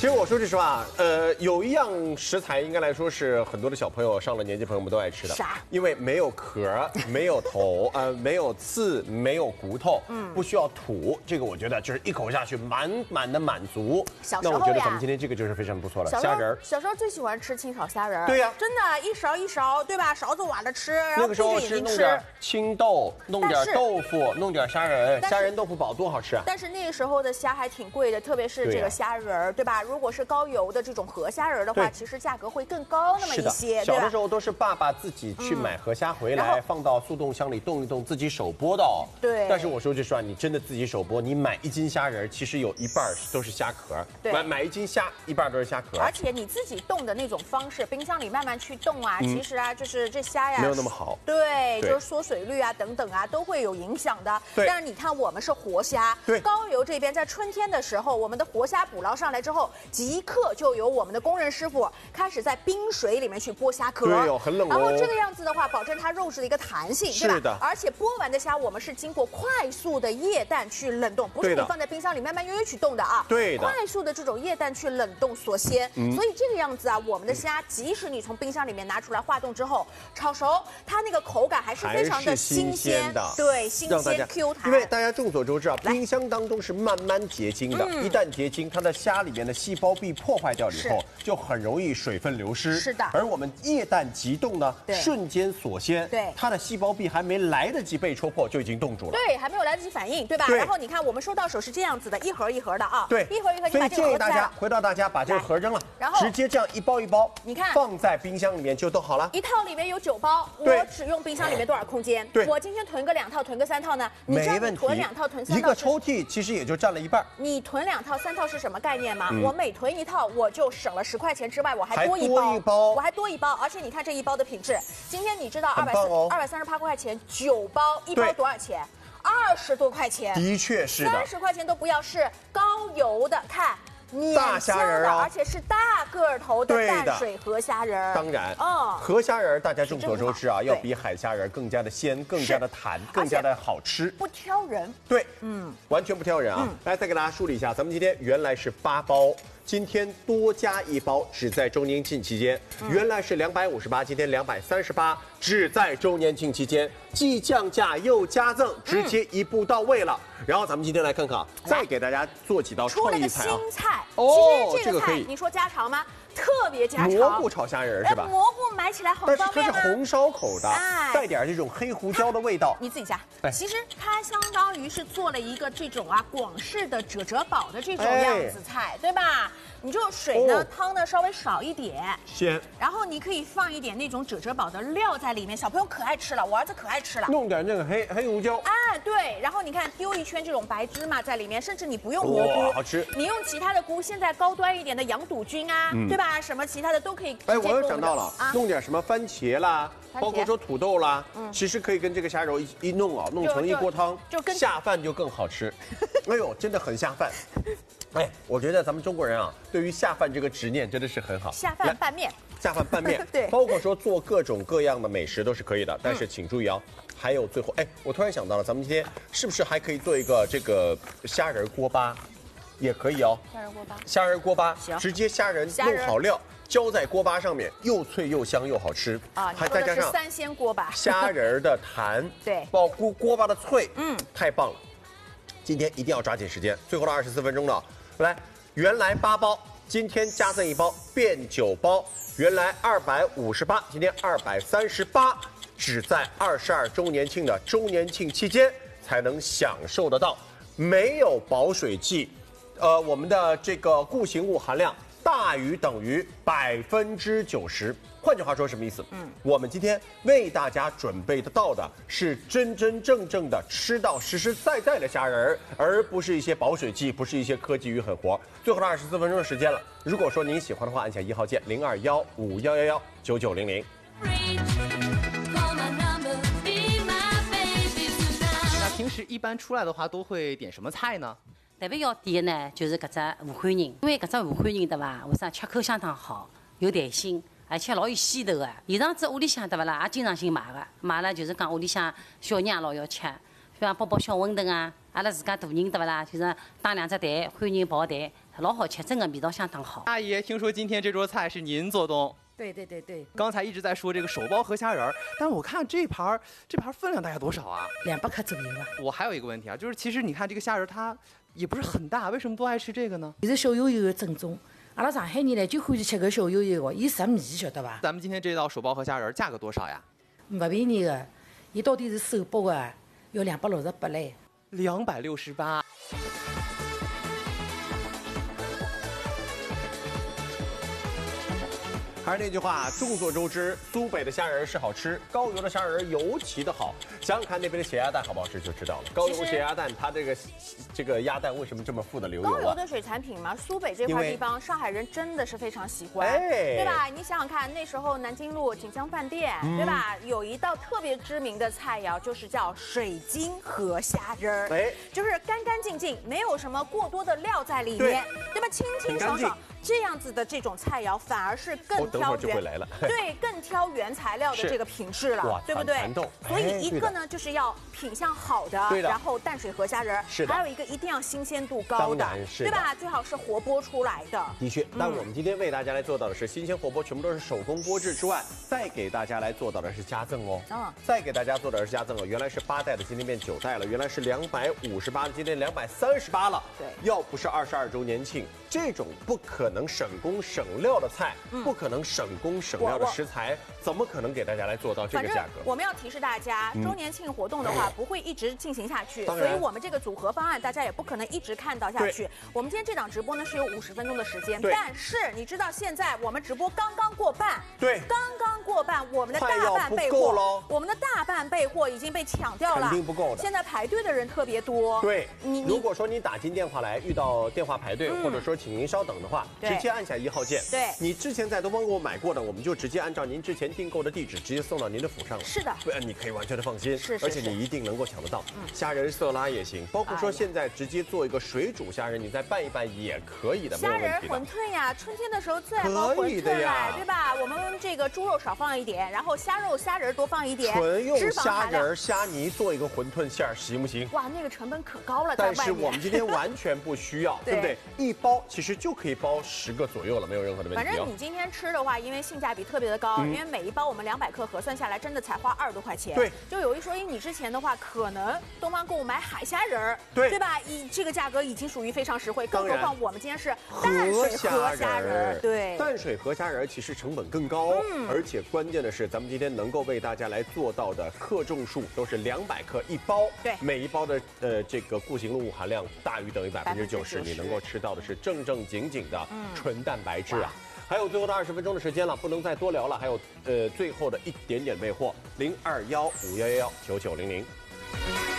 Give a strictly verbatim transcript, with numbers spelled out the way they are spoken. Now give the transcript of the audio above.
其实我说句实话，呃，有一样食材应该来说是很多的小朋友上了年纪朋友们都爱吃的， 啥？ 因为没有壳，没有头，呃，没有刺，没有骨头，嗯，不需要土，这个我觉得就是一口下去满满的满足。 小时候呀， 那我觉得咱们今天这个就是非常不错了，虾仁儿。 小时候最喜欢吃清炒虾仁儿。 对呀， 真的，一勺一勺，对吧？勺子挖着吃，然后那个时候闭着眼睛吃。 是弄点青豆，弄点豆腐，弄点虾仁，虾仁豆腐煲多好吃啊！ 但是那个时候的虾还挺贵的，特别是这个虾仁儿，对吧？如果是高油的这种河虾仁儿的话，其实价格会更高那么一些。 小的时候都是爸爸自己去买河虾回来，放到速冻箱里冻一冻，自己手剥的哦。 对。 但是我说句实话，你真的自己手剥，你买一斤虾仁，其实有一半都是虾壳。 对。 买买一斤虾，一半都是虾壳。 而且你自己冻的那种方式，冰箱里慢慢去冻啊，其实啊，就是这虾呀没有那么好。 对，就是缩水率啊等等啊，都会有影响的。 对。 但是你看，我们是活虾， 对。 高邮这边在春天的时候，我们的活虾捕捞上来之后，即刻就由我们的工人师傅开始在冰水里面去剥虾壳。 对哦，很冷哦。 然后这个样子的话，保证它肉质的一个弹性，对吧？ 是的。 而且剥完的虾，我们是经过快速的液氮去冷冻，不是你放在冰箱里慢慢悠悠去冻的啊。 对的。 快速的这种液氮去冷冻锁鲜，所以这个样子啊，我们的虾即使你从冰箱里面拿出来化冻之后炒熟，它那个口感还是非常的新鲜的，对，新鲜 Q 弹。 因为大家众所周知啊，冰箱当中是慢慢结晶的，一旦结晶，它的虾里面的细胞壁破坏掉了以后，就很容易水分流失。 是的。 而我们液氮急冻呢，瞬间锁鲜， 对， 它的细胞壁还没来得及被戳破，就已经冻住了。 对，还没有来得及反应，对吧？然后你看，我们收到手是这样子的，一盒一盒的啊。 对， 一盒一盒， 所以建议大家回到大家把这个盒扔了，然后直接这样一包一包， 你看放在冰箱里面就冻好了。 一套里面有九包，我只用冰箱里面多少空间？ 对， 我今天囤个两套，囤个三套呢？你这样囤两套、囤三套， 一个抽屉其实也就占了一半。 你囤两套、三套是什么概念吗？我每囤一套，我就省了十块钱之外，我还多一包，我还多一包。而且你看这一包的品质，今天你知道二百二百三十八块钱九包，一包多少钱？二十多块钱， 的确是的， 三十块钱都不要，是高邮的，看。 大虾仁啊， 而且是大个头的淡水河虾仁。 当然，嗯，河虾仁大家众所周知啊，要比海虾仁更加的鲜、更加的弹、更加的好吃， 不挑人。 对，嗯，完全不挑人啊。来，再给大家梳理一下，咱们今天原来是八包。今天多加一包，只在周年庆期间。原来是两百五十八，今天两百三十八，只在周年庆期间，既降价又加赠，直接一步到位了。然后咱们今天来看看啊，再给大家做几道创意菜啊。 新菜哦， 其实这个菜你说家常吗？特别家常， 蘑菇炒虾仁是吧？ 蘑菇买起来很方便啊。 但是它是红烧口的，带点这种黑胡椒的味道。 你自己加。其实它相当于是做了一个这种啊广式的褶褶煲的这种样子菜，对吧？你就水呢汤呢稍微少一点， 鲜。 然后你可以放一点那种褶褶煲的料在里面，小朋友可爱吃了，我儿子可爱吃了。 弄点那个黑黑胡椒。 哎，对，然后你看丢一圈这种白芝麻在里面，甚至你不用蘑菇， 好吃。 你用其他的菇，现在高端一点的洋肚菌啊，对吧？什么其他的都可以。 哎，我又想到了，弄点什么番茄啦，包括说土豆啦，其实可以跟这个虾肉一一弄啊，弄成一锅汤， 就跟下饭就更好吃。哎呦，真的很下饭。哎，我觉得咱们中国人啊，对于下饭这个执念真的是很好。 下饭拌面， 下饭拌面， 对， 包括说做各种各样的美食都是可以的，但是请注意啊，还有最后，哎，我突然想到了，咱们今天是不是还可以做一个这个虾仁锅巴，也可以哦。 虾仁锅巴， 虾仁锅巴， 行， 直接虾仁弄好料，浇在锅巴上面，又脆又香又好吃啊！还再加上三鲜锅巴， 虾仁的弹， 对， 包括锅巴的脆，嗯，太棒了。今天一定要抓紧时间，最后的二十四分钟了，来，原来八包，今天加赠一包，变九包。原来二百五十八，今天二百三十八，只在二十二周年庆的周年庆期间才能享受得到，没有保水剂，呃，我们的这个固形物含量大于等于百分之九十。换句话说，什么意思？嗯，我们今天为大家准备得到的是真真正正的吃到实实在在的虾仁，而不是一些保水剂，不是一些科技与狠活。最后的二十四分钟的时间了，如果说您喜欢的话，按下一号键零二幺五幺幺幺九九零零。 那平时一般出来的话，都会点什么菜呢？ 特别要点的呢，就是搿只武汉人，因为搿只武汉人对伐？为啥吃口相当好，有弹性。而且老有鲜头个，现场子屋里向对勿啦，也经常性买个，买了就是讲屋里向小人也老要吃，比方煲煲小馄饨啊，阿拉自家大人对勿啦，就是打两只蛋，欢迎人泡蛋， 老好吃，真的味道相当好。 阿姨，听说今天这桌菜是您做东？ 对对对对。 刚才一直在说这个手包和虾仁儿，但我看这盘这盘分量大概多少啊？ 两百克左右吧。 我还有一个问题啊，就是其实你看这个虾仁它也不是很大，为什么都爱吃这个呢？ 这是小油油的正宗。阿拉上海人呢就欢喜吃个小油油的，伊食米晓得吧？ 咱们今天这道手包和虾仁价格多少呀？ 不便宜的，伊到底是手包的，要两百六十八嘞。 两百六十八。 还是那句话，众所周知，苏北的虾仁是好吃，高邮的虾仁尤其的好。想想看那边的咸鸭蛋好不好吃就知道了。高邮咸鸭蛋，它这个这个鸭蛋为什么这么富的流油啊？ 高邮的水产品嘛，苏北这块地方，上海人真的是非常喜欢， 哎、 对吧？你想想看，那时候南京路锦江饭店，嗯、对吧？有一道特别知名的菜肴，就是叫水晶河虾仁儿，哎，就是干干净净，没有什么过多的料在里面，对, 对吧？清清爽爽。这样子的这种菜肴反而是更挑原，对，更挑原材料的这个品质了，对不对？所以一个呢就是要品相好的，然后淡水河虾仁，还有一个一定要新鲜度高的，对吧？最好是活剥出来的。 的确，但我们今天为大家来做到的是新鲜活剥，全部都是手工剥制之外，再给大家来做到的是加赠哦。嗯，再给大家做到的是加赠哦。原来是八袋的，今天变九袋了；原来是两百五十八的，今天两百三十八了。 对， 要不是二十二周年庆，这种不可能省工省料的菜，嗯、不可能省工省料的食材，怎么可能给大家来做到这个价格？ 我们要提示大家，嗯、周年庆活动的话不会一直进行下去，所以我们这个组合方案大家也不可能一直看到下去。我们今天这档直播呢是有五十分钟的时间，但是你知道现在我们直播刚刚过半， 对， 刚刚过半，我们的大半备货，我们的大半备货已经被抢掉了， 肯定不够的。 现在排队的人特别多， 对，你如果说你打进电话来遇到电话排队，嗯、或者说请您稍等的话，直接按下一号键。 对， 你之前在东方给我买过的，我们就直接按照您之前订购的地址，直接送到您的府上了。 是的， 你可以完全的放心， 是， 而且你一定能够抢得到。嗯，虾仁色拉也行，包括说现在直接做一个水煮虾仁，你再拌一拌也可以的， 虾仁馄饨呀，春天的时候最爱包馄饨了，对吧？我们这个猪肉少放一点，然后虾肉、虾仁多放一点， 纯用虾仁、虾泥做一个馄饨馅儿，行不行？ 哇，那个成本可高了， 但是我们今天完全不需要，对不对？一包其实就可以包十个左右了，没有任何的问题。 反正你今天吃的话，因为性价比特别的高，因为每一包我们两百克核算下来，真的才花二十多块钱。 对， 就有一说一，你之前的话，可能东方购物买海虾仁儿， 对对吧？以这个价格已经属于非常实惠，更何况我们今天是淡水河虾仁，对， 淡水河虾仁其实成本更高，嗯，而且关键的是，咱们今天能够为大家来做到的克重数都是两百克一包， 对， 每一包的呃这个固形物含量大于等于百分之九十，你能够吃到的是正正经经的纯蛋白质啊。还有最后的二十分钟的时间了，不能再多聊了。还有呃最后的一点点备货，零二幺五幺幺幺九九零零。